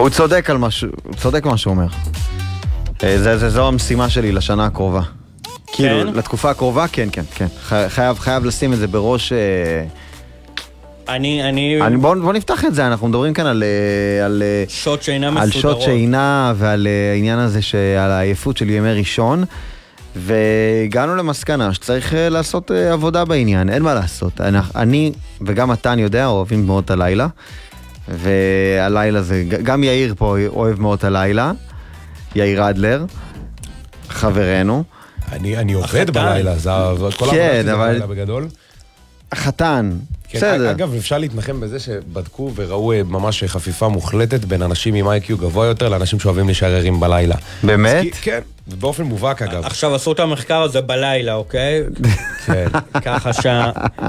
הוא צודק על משהו, הוא צודק מה שהוא אומר. זו המשימה שלי לשנה הקרובה. כאילו, לתקופה הקרובה, כן. חייב לשים את זה בראש... בוא נפתח את זה, אנחנו מדברים כאן על שעות שינה מסודרות. על שעות שינה ועל העניין הזה, על העייפות של ימי ראשון, והגענו למסקנה שצריך לעשות עבודה בעניין, אין מה לעשות. אני וגם אתה, אני יודע, אוהבים מאוד את הלילה, והלילה זה, גם יאיר פה אוהב מאוד את הלילה, יאיר אדלר, חברנו. אני עובד בלילה, זה כל העבודה שזה בלילה בגדול. החתן, בסדר. אגב, אפשר להתנחם בזה שבדקו וראו ממש חפיפה מוחלטת בין אנשים עם איי-קיו גבוה יותר לאנשים שאוהבים להישאר ערים בלילה. באמת? כן, ובאופן מובהק אגב. עכשיו עשו את המחקר הזה בלילה, אוקיי? כן. ככה